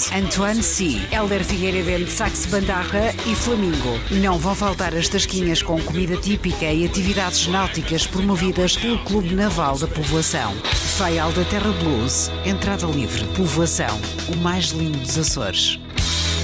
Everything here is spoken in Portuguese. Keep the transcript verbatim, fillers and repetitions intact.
Antoine C, Hélder Figueiredo de Saxe Bandarra e Flamingo. Não vão faltar as tasquinhas com comida típica e atividades náuticas promovidas pelo Clube Naval da Povoação. Faial da Terra Blues, entrada livre. Povoação, o mais lindo dos Açores.